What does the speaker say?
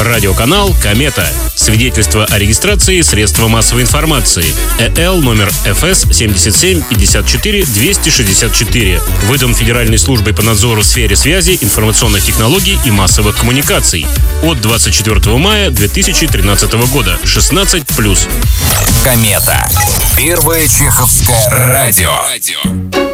Радиоканал «Комета». Свидетельство о регистрации средства массовой информации. ЭЛ номер ФС 7754-264. Выдан Федеральной службой по надзору в сфере связи, информационных технологий и массовых коммуникаций. От 24 мая 2013 года. 16+. «Комета». Первое чеховское радио.